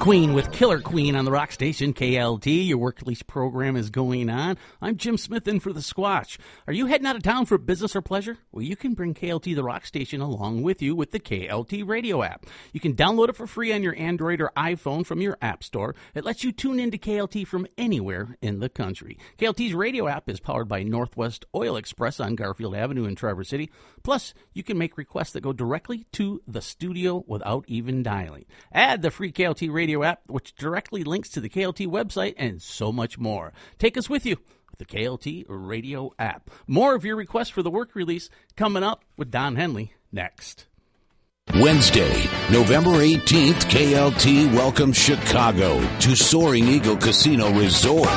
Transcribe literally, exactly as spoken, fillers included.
Queen with Killer Queen on the rock station K L T. Your work release program is going on. I'm Jim Smith in for the Squatch. Are you heading out of town for business or pleasure? Well, you can bring K L T the rock station along with you with the K L T radio app. You can download it for free on your Android or iPhone from your app store. It lets you tune into K L T from anywhere in the country. K L T's radio app is powered by Northwest Oil Express on Garfield Avenue in Traverse City. Plus, you can make requests that go directly to the studio without even dialing. Add the free K L T radio app, which directly links to the K L T website and so much more. Take us with you with the K L T radio app. More of your requests for the work release coming up with Don Henley next. Wednesday, November eighteenth, K L T welcomes Chicago to Soaring Eagle Casino Resort.